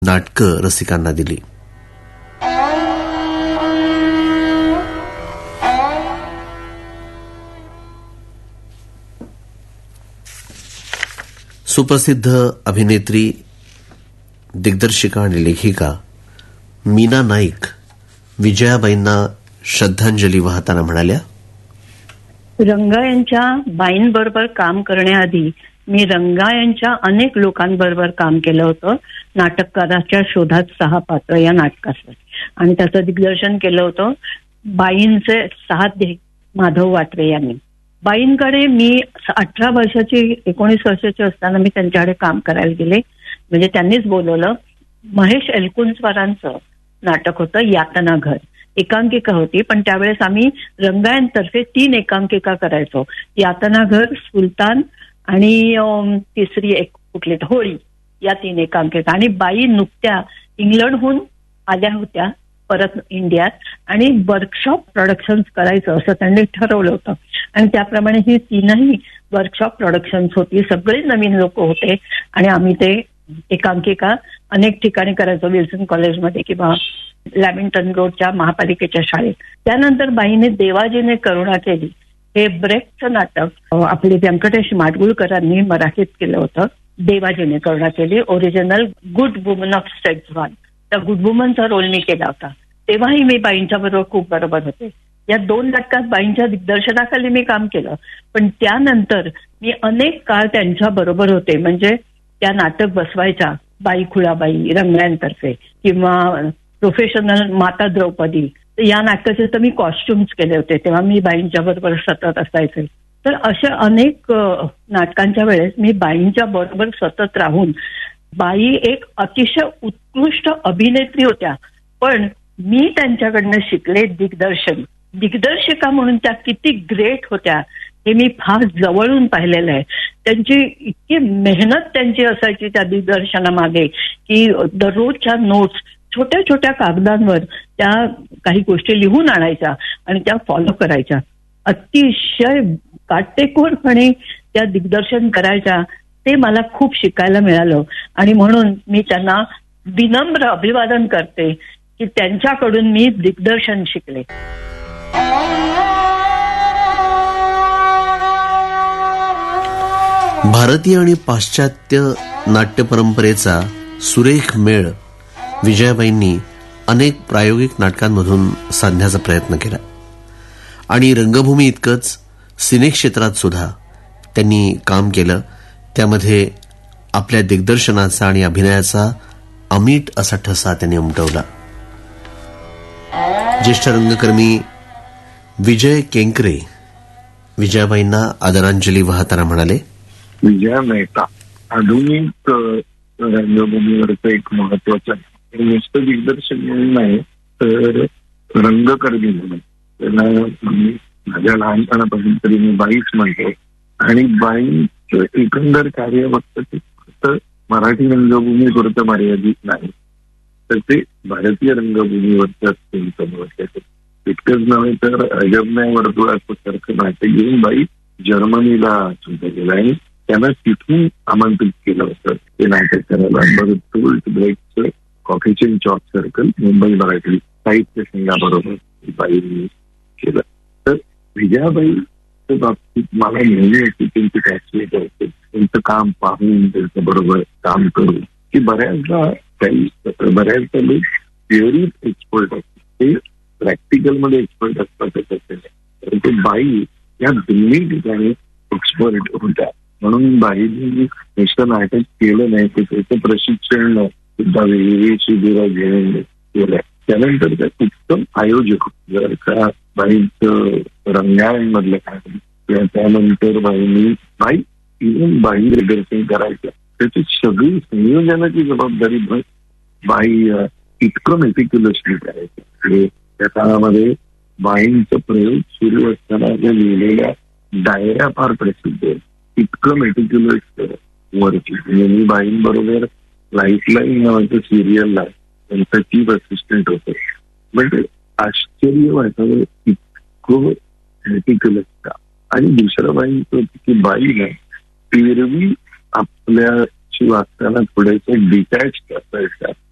नाटकं रसिकांना दिली. सुप्रसिद्ध अभिनेत्री, दिग्दर्शिका आणि लेखिका मीना नाईक विजयाबाईंना श्रद्धांजली वाहताना म्हणाल्या, रंगा यांच्या बाईंबरोबर काम करण्याआधी मी रंगा यांच्या अनेक लोकांबरोबर काम केलं होतं. नाटककाराच्या शोधात 6 पात्र या नाटकाचं, आणि त्याचं दिग्दर्शन केलं होतं बाईंचे साध्य माधव वाटरे यांनी. बाईंकडे मी 18 वर्षाची 19 वर्षाची असताना मी त्यांच्याकडे काम करायला गेले. म्हणजे त्यांनीच बोलवलं. महेश एलकुंचवारांचं नाटक होतं यातना घर. एकांकिका होती, पण त्यावेळेस आम्ही रंगायनतर्फे 3 एकांकिका करायचो. यातना घर, सुलतान आणि तिसरी एक कुठली होळी, या 3 एकांकिका. आणि बाई नुकत्या इंग्लंडहून आल्या होत्या परत इंडियात, आणि वर्कशॉप प्रोडक्शन्स करायचं असं त्यांनी ठरवलं होतं. आणि त्याप्रमाणे ही 3ही वर्कशॉप प्रोडक्शन्स होती. सगळे नवीन लोक होते आणि आम्ही ते एकांकिका अनेक ठिकाणी करायचो, विल्सन कॉलेजमध्ये किंवा लॅमिंग्टन रोडच्या महापालिकेच्या शाळेत. त्यानंतर बाईने देवाजीने करुणा केली हे ब्रेकचं नाटक आपले व्यंकटेश माडगुळकरांनी मराठीत केलं होतं. देवाजीने करुणा केली, ओरिजिनल गुड वुमन ऑफ स्टेट्सवान. त्या गुड वुमनचा रोल मी केला होता. तेव्हाही मी बाईंच्या बरोबर खूप बरोबर होते. या 2 नाटकात बाईंच्या दिग्दर्शनाखाली मी काम केलं, पण त्यानंतर मी अनेक काळ त्यांच्या बरोबर होते. म्हणजे त्या नाटक बसवायच्या बाई खुळाबाई रंगायनतर्फे, किंवा प्रोफेशनल माता द्रौपदी. या नाटकाचे तर मी कॉस्ट्युम्स केले होते, तेव्हा मी बाईंच्या बरोबर सतत असायचे. तर अशा अनेक नाटकांच्या वेळेस मी बाईंच्या बरोबर सतत राहून, बाई एक अतिशय उत्कृष्ट अभिनेत्री होत्या, पण मी त्यांच्याकडनं शिकले दिग्दर्शन. दिग्दर्शिका म्हणून त्या किती ग्रेट होत्या हे मी फार जवळून पाहिलेलं आहे. त्यांची इतकी मेहनत त्यांची असायची त्या दिग्दर्शनामागे, की दररोजच्या नोट्स छोट्या छोट्या कागदांवर त्या काही गोष्टी लिहून आणायच्या आणि त्या फॉलो करायच्या. अतिशय काटेकोरपणे त्या दिग्दर्शन करायच्या. ते मला खूप शिकायला मिळालं, आणि म्हणून मी त्यांना विनम्र अभिवादन करते की त्यांच्याकडून मी दिग्दर्शन शिकले. भारतीय आणि पाश्चात्य नाट्य परंपरेचा सुरेख मेळ विजयाबाईंनी अनेक प्रायोगिक नाटकांमधून साधण्याचा प्रयत्न केला, आणि रंगभूमी इतकंच सिनेक्षेत्रात सुद्धा त्यांनी काम केलं. त्यामध्ये आपल्या दिग्दर्शनाचा आणि अभिनयाचा अमीट असा ठसा त्यांनी उमटवला. ज्येष्ठ रंगकर्मी विजय केंकरे विजयाबाईंना आदरांजली वाहताना म्हणाले, विजया मेहता आधुनिक रंगभूमीवरचं एक महत्वाचं नुसतं दिग्दर्शक म्हणून नाही, तर रंगकर्मी म्हणून त्यांना माझ्या लहानपणापासून तरी मी बाईच म्हणतो. आणि बाईंचं एकंदर कार्य फक्त मराठी रंगभूमीपुरतं मर्यादित नाही, तर ते भारतीय रंगभूमीवरचं अत्यंत महत्वाचं. इतकंच नव्हे तर अजबन्या वर्तुळाचं सारखं नाटक घेऊन बाई जर्मनीला सुद्धा गेला आणि त्यांना तिथून आमंत्रित केलं होतं ते नाटक करायला. ब्रेकचं कॉफीचे चॉक सर्कल मुंबई मराठी साहित्य संघाबरोबर बाईंनी केलं. तर विजयाबाईच्या बाबतीत मला नेहमी अशी त्यांची फॅसिलिटी असते, त्यांचं काम पाहून त्यांच्या बरोबर काम करून, की बऱ्याचदा लोक थिअरीत एक्सपर्ट असतात, ते प्रॅक्टिकल मध्ये एक्सपर्ट असतात परंतु बाई या दोन्ही ठिकाणी एक्सपर्ट होत्या. म्हणून बाईंनी नुसतं नाटक केलं नाही, तर त्याचं प्रशिक्षण सुद्धा वेगवेगळी शिबिरं घेऊन केलं. त्यानंतर त्या उत्तम आयोजक, जर का बाईंचं रंगायण मधलं काय, त्यानंतर बाई इव्हन बाई दिग्दर्शन करायचं, त्याची सगळी संयोजनाची जबाबदारी बाई इतकं मेटिक्युलसली करायचं. त्या काळामध्ये बाईंचा प्रयोग सुरू असताना ज्या लिहिलेल्या डायऱ्या फार प्रसिद्ध आहेत, इतकं मेटिक्युलस वर्क. मी बाईंबरोबर लाईफलाईन नावाचं सिरियलला त्यांचा चीफ असिस्टंट होतो. म्हणजे आश्चर्य वाटावं इतकं मेटिक्युलस का. आणि दुसरं बाईंचं की बाईला एरवी आपल्याशी वागताना थोड्याशा डिटॅच असायच्या,